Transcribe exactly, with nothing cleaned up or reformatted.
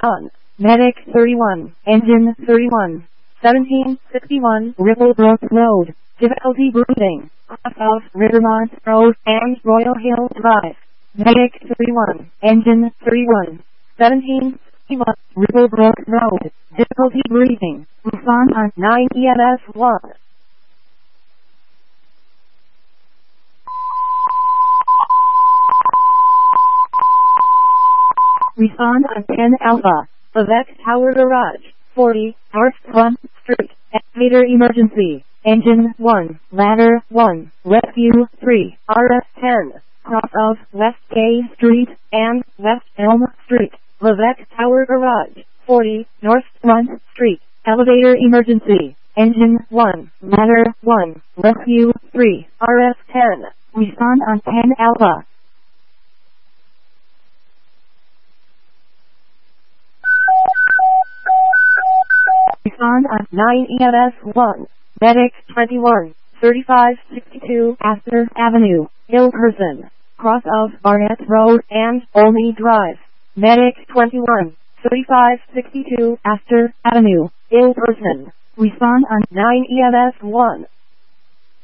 on. Medic thirty-one, Engine thirty-one, seventeen sixty-one Ripplebrook Road, difficulty breathing, cross of Rivermont Road and Royal Hill Drive. Medic thirty-one, Engine thirty-one, seventeen sixty-one Ripplebrook Road, difficulty breathing, respond on nine E M S one. Respond on ten Alpha, Vivek Tower Garage, forty, North Front Street, Elevator Emergency, Engine one, Ladder one, Rescue three, R S ten, cross of West Gay Street and West Elm Street, Vivek Tower Garage, forty, North Front Street, Elevator Emergency, Engine one, Ladder one, Rescue three, R S ten, respond on ten Alpha. Respond on nine E M S one. Medic twenty-one, thirty-five sixty-two Astor Avenue, Hill Person, cross of Barnett Road and Olney Drive. Medic twenty-one, thirty-five sixty-two Astor Avenue, Hill Person. Respond on nine E M S one.